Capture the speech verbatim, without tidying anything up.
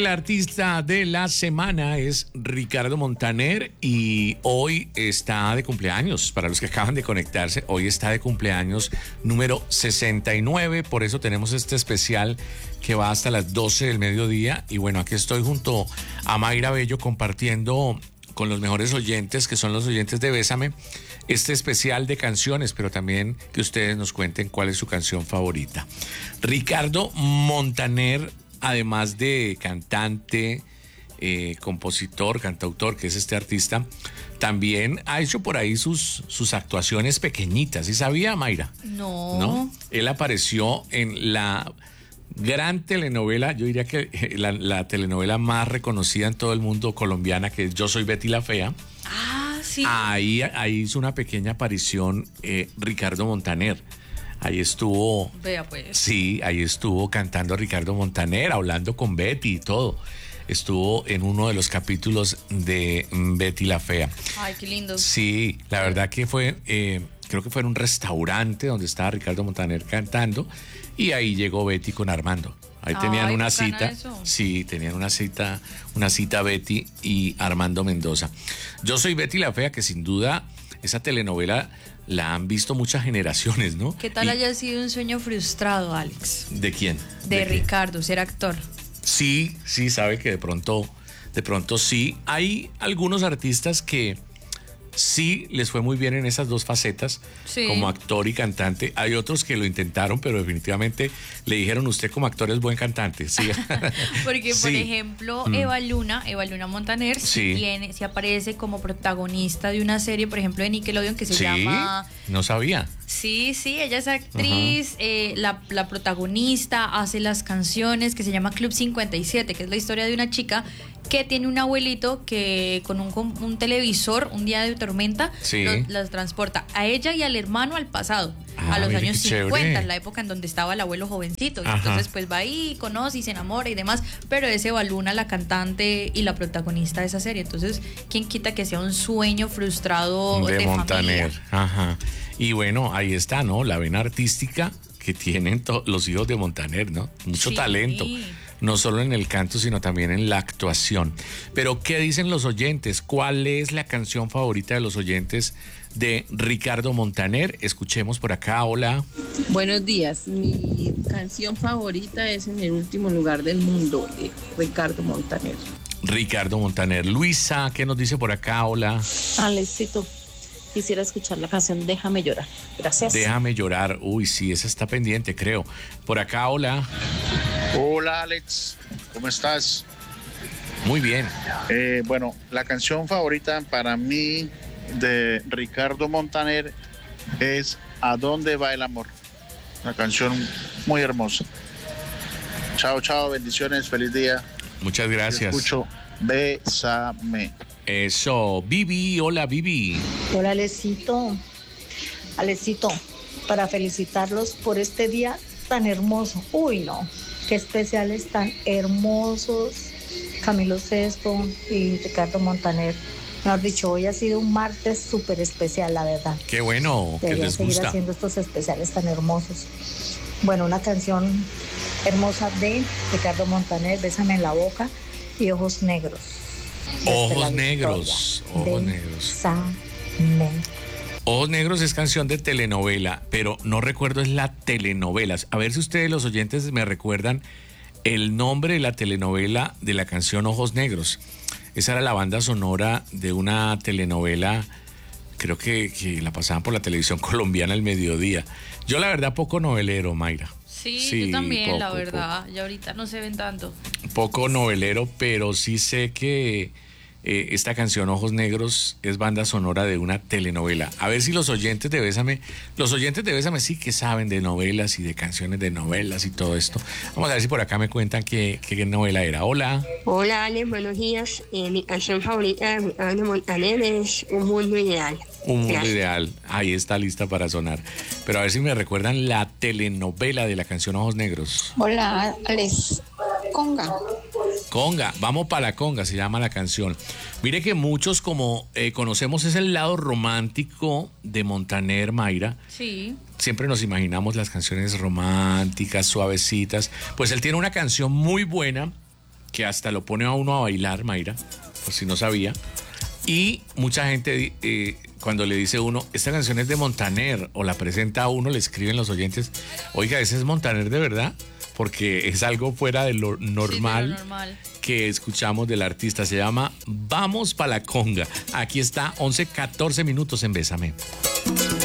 El artista de la semana es Ricardo Montaner y hoy está de cumpleaños. Para los que acaban de conectarse, hoy está de cumpleaños número sesenta y nueve. Por eso tenemos este especial que va hasta las doce del mediodía. Y bueno, aquí estoy junto a Mayra Bello compartiendo con los mejores oyentes, que son los oyentes de Bésame, este especial de canciones, pero también que ustedes nos cuenten cuál es su canción favorita. Ricardo Montaner, además de cantante, eh, compositor, cantautor, que es este artista, también ha hecho por ahí sus, sus actuaciones pequeñitas. ¿Sí sabía, Mayra? No. ¿No? Él apareció en la gran telenovela, yo diría que la, la telenovela más reconocida en todo el mundo colombiana, que es Yo Soy Betty la Fea. Ah, sí. Ahí, ahí hizo una pequeña aparición eh, Ricardo Montaner. Ahí estuvo. Vea pues. Sí, ahí estuvo cantando Ricardo Montaner, hablando con Betty y todo. Estuvo en uno de los capítulos de Betty la Fea. Ay, qué lindo. Sí, la verdad que fue, eh, creo que fue en un restaurante donde estaba Ricardo Montaner cantando y ahí llegó Betty con Armando. Ahí tenían Ay, una bacana cita. eso. Sí, tenían una cita, una cita Betty y Armando Mendoza. Yo Soy Betty la Fea, que sin duda esa telenovela la han visto muchas generaciones, ¿no? ¿Qué tal Y, haya sido un sueño frustrado, Alex? ¿de quién? De, ¿De qué? Ricardo, ser actor. Sí, sí, sabe que de pronto, de pronto sí. Hay algunos artistas que sí les fue muy bien en esas dos facetas, Sí. como actor y cantante. Hay otros que lo intentaron, pero definitivamente le dijeron, usted como actor es buen cantante. Sí. Porque, por Sí. ejemplo, Mm. Eva Luna, Eva Luna Montaner, sí Sí. tiene, sí aparece como protagonista de una serie, por ejemplo, de Nickelodeon que se Sí, llama... no sabía. Sí, sí, ella es actriz, eh, la, la protagonista hace las canciones, que se llama Club cincuenta y siete, que es la historia de una chica que tiene un abuelito que con un, com- un televisor, un día de tormenta, Sí. lo- las transporta a ella y al hermano al pasado, Ah, a los mire años qué chévere. cincuenta, la época en donde estaba el abuelo jovencito. Y Ajá. entonces pues va ahí, conoce y se enamora y demás, pero es Eva Luna la cantante y la protagonista de esa serie. Entonces, ¿quién quita que sea un sueño frustrado de, de Montaner. familia? Ajá. Y bueno, ahí está, ¿no? La vena artística que tienen to- los hijos de Montaner, ¿no? Mucho Sí. talento. No solo en el canto, sino también en la actuación. Pero, ¿qué dicen los oyentes? ¿Cuál es la canción favorita de los oyentes de Ricardo Montaner? Escuchemos por acá. Hola. Buenos días, mi canción favorita es En el último lugar del mundo, de Ricardo Montaner. Ricardo Montaner. Luisa, ¿qué nos dice por acá? Hola. Alexito, quisiera escuchar la canción Déjame llorar. Gracias. Déjame llorar. Uy, sí, esa está pendiente, creo. Por acá, hola. Hola Alex, ¿cómo estás? Muy bien. Eh, bueno, la canción favorita para mí de Ricardo Montaner es ¿A dónde va el amor? Una canción muy hermosa. Chao, chao, bendiciones, feliz día. Muchas Te gracias. escucho, bésame. Eso. Vivi, hola, Vivi. Hola, Alecito. Alecito, para felicitarlos por este día tan hermoso. Uy, no, qué especiales tan hermosos. Camilo Sesto y Ricardo Montaner. Mejor dicho, hoy ha sido un martes súper especial, la verdad. Qué bueno, que Deberían les seguir gusta. haciendo estos especiales tan hermosos. Bueno, una canción hermosa de Ricardo Montaner, Bésame en la boca y Ojos Negros. Desde Ojos la negros, victoria. ojos negros. Bésame. Ojos Negros es canción de telenovela, pero no recuerdo es la telenovela. A ver si ustedes los oyentes me recuerdan el nombre de la telenovela de la canción Ojos Negros. Esa era la banda sonora de una telenovela, creo que, que la pasaban por la televisión colombiana al mediodía. Yo la verdad poco novelero, Mayra. Sí, Sí, yo también, la poco, verdad. Y ahorita no se ven tanto. Poco novelero, pero sí sé que eh, esta canción Ojos Negros es banda sonora de una telenovela. A ver si los oyentes de Bésame, los oyentes de Bésame sí que saben de novelas y de canciones de novelas y todo esto. Vamos a ver si por acá me cuentan qué, qué novela era. Hola. Hola Alex, buenos días. Eh, mi canción favorita de Ricardo Montaner es Un Mundo Ideal. Un mundo Gracias. ideal. Ahí está lista para sonar. Pero a ver si me recuerdan la telenovela de la canción Ojos Negros. Hola, Alex. Conga. Conga, vamos para la conga, se llama la canción. Mire que muchos como eh, conocemos es el lado romántico de Montaner, Mayra. Sí. Siempre nos imaginamos las canciones románticas, suavecitas. Pues él tiene una canción muy buena que hasta lo pone a uno a bailar, Mayra, por si no sabía. Y mucha gente, eh, cuando le dice uno, esta canción es de Montaner, o la presenta a uno, le escriben los oyentes, oiga, ¿ese es Montaner de verdad? Porque es algo fuera de lo normal, Sí, de lo normal. que escuchamos del artista. Se llama Vamos pa' la Conga. Aquí está, once catorce minutos en Bésame.